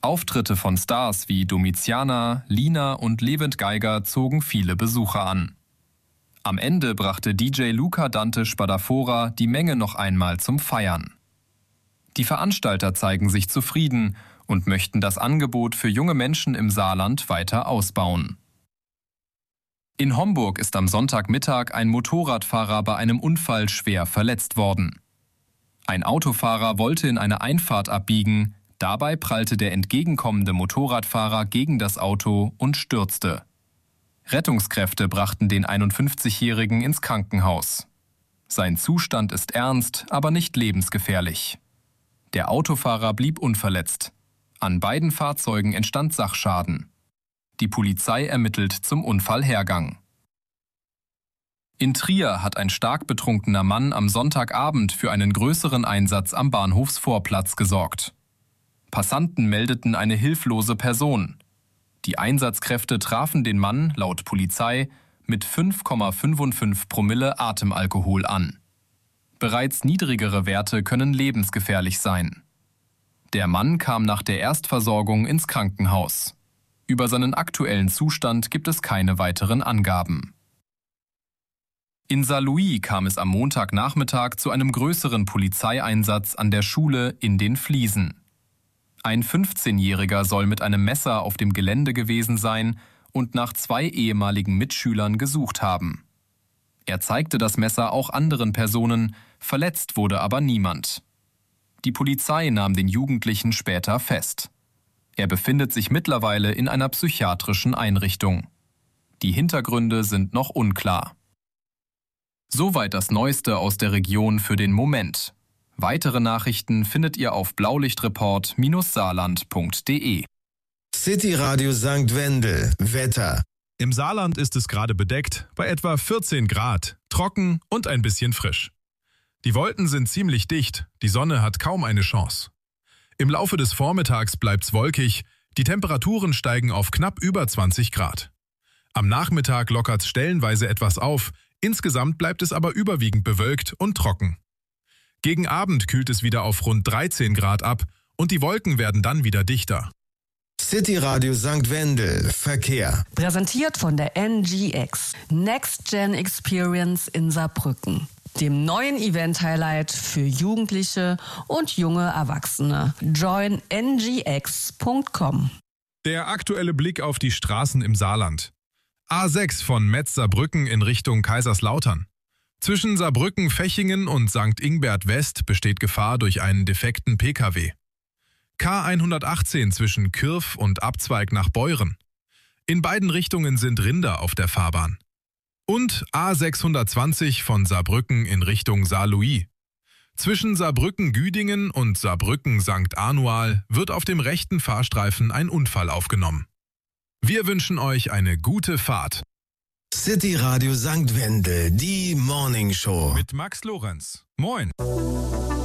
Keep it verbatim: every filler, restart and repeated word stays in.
Auftritte von Stars wie Domiziana, Lina und Levent Geiger zogen viele Besucher an. Am Ende brachte D J Luca Dante Spadafora die Menge noch einmal zum Feiern. Die Veranstalter zeigen sich zufrieden und möchten das Angebot für junge Menschen im Saarland weiter ausbauen. In Homburg ist am Sonntagmittag ein Motorradfahrer bei einem Unfall schwer verletzt worden. Ein Autofahrer wollte in eine Einfahrt abbiegen, dabei prallte der entgegenkommende Motorradfahrer gegen das Auto und stürzte. Rettungskräfte brachten den einundfünfzigjährigen ins Krankenhaus. Sein Zustand ist ernst, aber nicht lebensgefährlich. Der Autofahrer blieb unverletzt. An beiden Fahrzeugen entstand Sachschaden. Die Polizei ermittelt zum Unfallhergang. In Trier hat ein stark betrunkener Mann am Sonntagabend für einen größeren Einsatz am Bahnhofsvorplatz gesorgt. Passanten meldeten eine hilflose Person. Die Einsatzkräfte trafen den Mann, laut Polizei, mit fünf Komma fünfundfünfzig Promille Atemalkohol an. Bereits niedrigere Werte können lebensgefährlich sein. Der Mann kam nach der Erstversorgung ins Krankenhaus. Über seinen aktuellen Zustand gibt es keine weiteren Angaben. In Saarlouis kam es am Montagnachmittag zu einem größeren Polizeieinsatz an der Schule in den Fliesen. Ein fünfzehnjähriger soll mit einem Messer auf dem Gelände gewesen sein und nach zwei ehemaligen Mitschülern gesucht haben. Er zeigte das Messer auch anderen Personen, verletzt wurde aber niemand. Die Polizei nahm den Jugendlichen später fest. Er befindet sich mittlerweile in einer psychiatrischen Einrichtung. Die Hintergründe sind noch unklar. Soweit das Neueste aus der Region für den Moment. Weitere Nachrichten findet ihr auf blaulichtreport Bindestrich saarland Punkt de. City Radio Sankt Wendel. Wetter. Im Saarland ist es gerade bedeckt, bei etwa vierzehn Grad, trocken und ein bisschen frisch. Die Wolken sind ziemlich dicht, die Sonne hat kaum eine Chance. Im Laufe des Vormittags bleibt's wolkig, die Temperaturen steigen auf knapp über zwanzig Grad. Am Nachmittag lockert's stellenweise etwas auf, insgesamt bleibt es aber überwiegend bewölkt und trocken. Gegen Abend kühlt es wieder auf rund dreizehn Grad ab und die Wolken werden dann wieder dichter. City Radio Sankt Wendel. Verkehr. Präsentiert von der N G X. Next Gen Experience in Saarbrücken. Dem neuen Event-Highlight für Jugendliche und junge Erwachsene. join n g x punkt com. Der aktuelle Blick auf die Straßen im Saarland. A sechs von Metz-Saarbrücken in Richtung Kaiserslautern. Zwischen Saarbrücken-Fechingen und Sankt Ingbert West besteht Gefahr durch einen defekten P K W. K hundertachtzehn zwischen Kürf und Abzweig nach Beuren. In beiden Richtungen sind Rinder auf der Fahrbahn. Und A sechshundertzwanzig von Saarbrücken in Richtung Saarlouis. Zwischen Saarbrücken-Güdingen und Saarbrücken-Sankt Anual wird auf dem rechten Fahrstreifen ein Unfall aufgenommen. Wir wünschen euch eine gute Fahrt. City Radio Sankt Wendel, die Morning Show. Mit Max Lorenz. Moin.